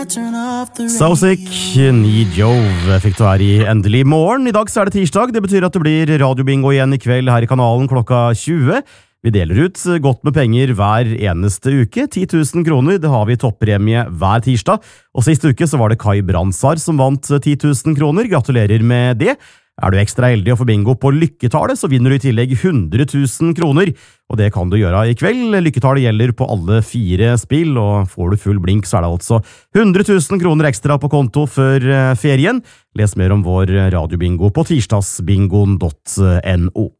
So Sick, Need Jove fikk du her i Endelig morgen. I dag så det tirsdag, det betyr at det blir radiobingo igjen i kveld her i kanalen klokka 20. Vi deler ut godt med penger hver eneste uke, 10 000 kroner, det har vi toppremie hver tirsdag. Og sist uke så var det Kai Bransar som vant 10 000 kroner, gratulerer med det. Du ekstra heldig å få bingo på lykketallet, så vinner du i tillegg 100 000 kroner. Og det kan du gjøre i kveld. Lykketallet gjelder på alle 4 spill, og får du full blink så det altså 100 000 kroner ekstra på konto før ferien. Les mer om vår radiobingo på tirsdagsbingoen.no.